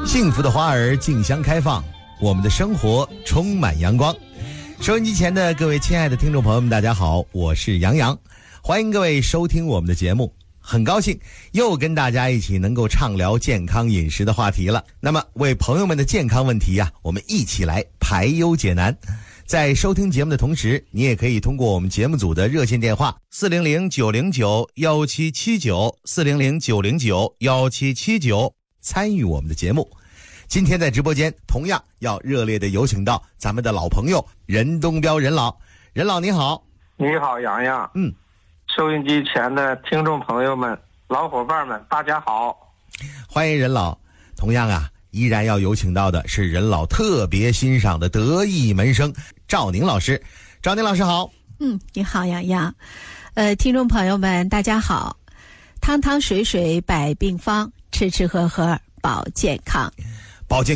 幸福的花儿竞相开放，我们的生活充满阳光。收音机前的各位亲爱的听众朋友们，大家好，我是杨洋，欢迎各位收听我们的节目。很高兴又跟大家一起能够畅聊健康饮食的话题了。那么为朋友们的健康问题啊，我们一起来排忧解难。在收听节目的同时，你也可以通过我们节目组的热线电话400-909-1779 400-909-1779参与我们的节目。今天在直播间同样要热烈的有请到咱们的老朋友任东彪任老。任老你好。 你好洋洋。收音机前的听众朋友们、老伙伴们，大家好， 欢迎任老。同样啊，依然要有请到的是任老特别欣赏的得意门生赵宁老师。赵宁老师好。 你好洋洋。听众朋友们大家好。汤汤水水百病方，吃吃喝喝保健康。 保健